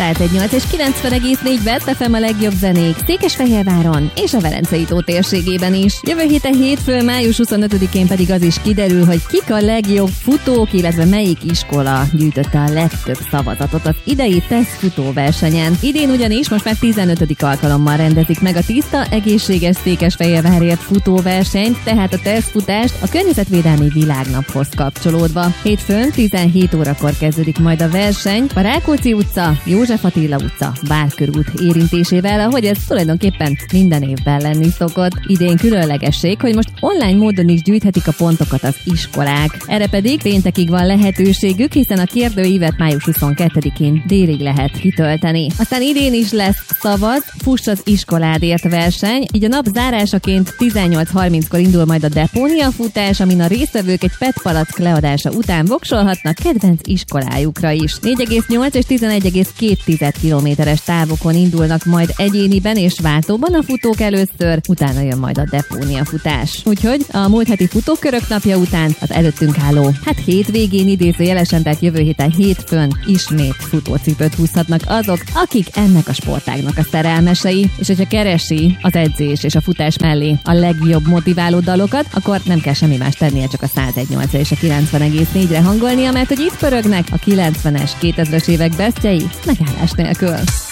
101.8 és 90,4 Best FM a legjobb zenék Székesfehérváron és a Velencei tó térségében is. Jövő héten hétfőn, május 25-én pedig az is kiderül, hogy kik a legjobb futók, illetve melyik iskola gyűjtötte a legtöbb szavazatot az idei tesztfutóversenyen. Idén ugyanis most már 15. alkalommal rendezik meg a tiszta, egészséges Székesfehérvárért futóversenyt, tehát a tesztfutást a Környezetvédelmi Világnaphoz kapcsolódva. Hétfőn 17 órakor kezdődik majd a verseny a Rákóczi utca, József Attila utca, Várkörút érintésével, ahogy ez tulajdonképpen minden évben lenni szokott. Idén különlegesség, hogy most online módon is gyűjthetik a pontokat az iskolák. Erre pedig péntekig van lehetőségük, hiszen a kérdőívet május 22-én délig lehet kitölteni. Aztán idén is lesz Szavaz, fuss az iskoládért verseny, így a nap zárásaként 18:30-kor indul majd a depónia futás, amin a résztvevők egy PET palack leadása után voksolhatnak kedvenc iskolájukra is. 4,8 és 11,2 kilométeres távokon indulnak majd egyéniben és váltóban a futók először, utána jön majd a depónia futás. Úgyhogy a múlt heti futókörök napja után az előttünk álló, hétvégén idézőjelesen, tehát jövő héten hétfőn ismét futócipőt húzhatnak azok, akik ennek a sportágnak a szerelmesei, és hogyha keresi az edzés és a futás mellé a legjobb motiváló dalokat, akkor nem kell semmi más tennie, csak a 101.8-ra és a 90,4-re hangolnia, mert hogy itt pörögnek a 90-es, 2000-es évek bestjei megállás nélkül.